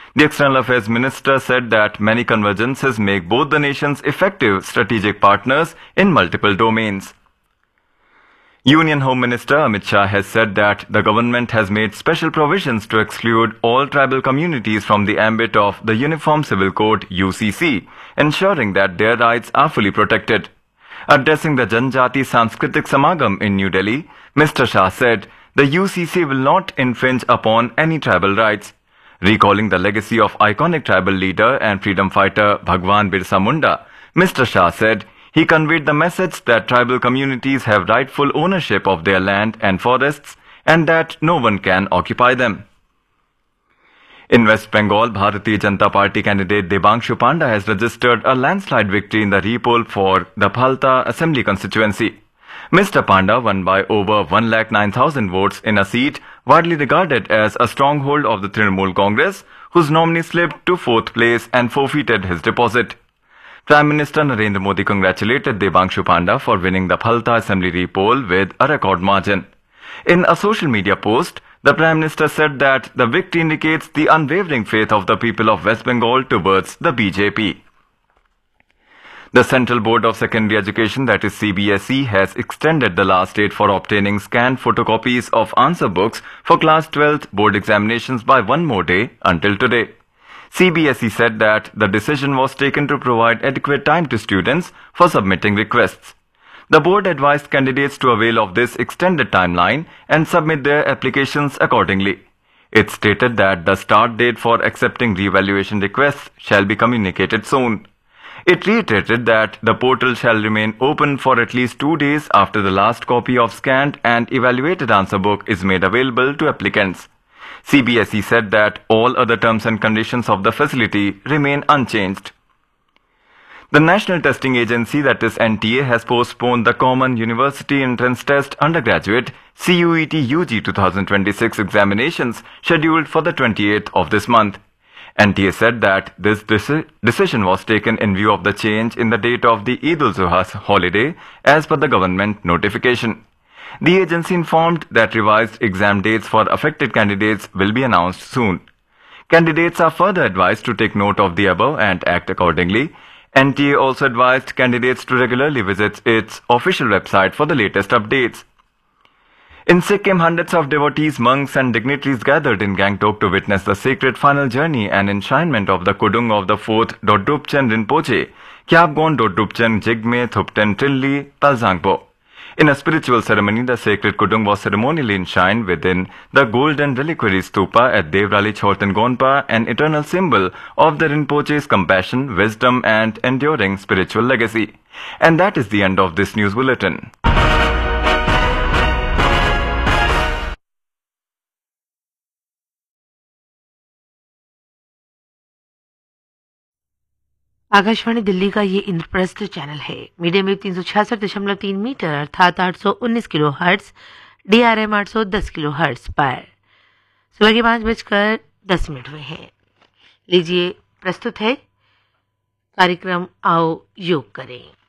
The External Affairs Minister said that many convergences make both the nations effective strategic partners in multiple domains. Union Home Minister Amit Shah has said that the government has made special provisions to exclude all tribal communities from the ambit of the Uniform Civil Code (UCC), ensuring that their rights are fully protected. Addressing the Janjati Sanskritik Samagam in New Delhi, Mr. Shah said the UCC will not infringe upon any tribal rights. Recalling the legacy of iconic tribal leader and freedom fighter Bhagwan Birsa Munda, Mr. Shah said he conveyed the message that tribal communities have rightful ownership of their land and forests and that no one can occupy them. In West Bengal, Bharatiya Janata Party candidate Debangshu Panda has registered a landslide victory in the re-poll for the Phalta Assembly constituency. Mr. Panda won by over 109,000 votes in a seat widely regarded as a stronghold of the Trinamool Congress, whose nominee slipped to 4th place and forfeited his deposit. Prime Minister Narendra Modi congratulated Debangshu Panda for winning the Phalta Assembly re-poll with a record margin. In a social media post, the Prime Minister said that the victory indicates the unwavering faith of the people of West Bengal towards the BJP. The Central Board of Secondary Education, that is CBSE, has extended the last date for obtaining scanned photocopies of answer books for Class 12th board examinations by one more day until today. CBSE said that the decision was taken to provide adequate time to students for submitting requests. The board advised candidates to avail of this extended timeline and submit their applications accordingly. It stated that the start date for accepting re-evaluation requests shall be communicated soon. It reiterated that the portal shall remain open for at least 2 days after the last copy of scanned and evaluated answer book is made available to applicants. CBSE said that all other terms and conditions of the facility remain unchanged. The National Testing Agency, that is NTA, has postponed the Common University Entrance Test Undergraduate CUET UG 2026 examinations scheduled for the 28th of this month. NTA said that this decision was taken in view of the change in the date of the Eid al-Zuha holiday as per the government notification. The agency informed that revised exam dates for affected candidates will be announced soon. Candidates are further advised to take note of the above and act accordingly. NTA also advised candidates to regularly visit its official website for the latest updates. In Sikkim, hundreds of devotees, monks and dignitaries gathered in Gangtok to witness the sacred final journey and enshrinement of the Kudung of the 4th Dodrupchen Rinpoche, Kyabgon Dodrupchen Jigme Thupten Trilli Palzangpo. In a spiritual ceremony, the sacred Kudung was ceremonially enshrined within the golden reliquary stupa at Devrali Chorten Gonpa, an eternal symbol of the Rinpoche's compassion, wisdom and enduring spiritual legacy. And that is the end of this news bulletin. Akashvani Delhi का ये Indraprastha channel है। Medium wave 366.3 metre अर्थात 819 kilo hertz, DRM 810 kilo hertz पर सुबह के 5:10 हुए हैं। लीजिए प्रस्तुत है कार्यक्रम आओ योग करें।